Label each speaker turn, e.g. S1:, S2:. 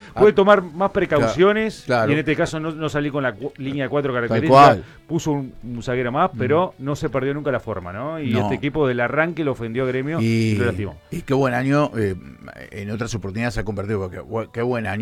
S1: puede tomar más precauciones,
S2: claro.
S1: y en este caso no salir con la línea de 4
S2: Tal
S1: características,
S2: cual.
S1: puso un zaguero más, pero no se perdió nunca la forma, ¿no? Y
S2: No.
S1: este equipo del arranque lo ofendió a Gremio y lo lastimó.
S2: Y qué buen año, en otras oportunidades se ha convertido, qué buen año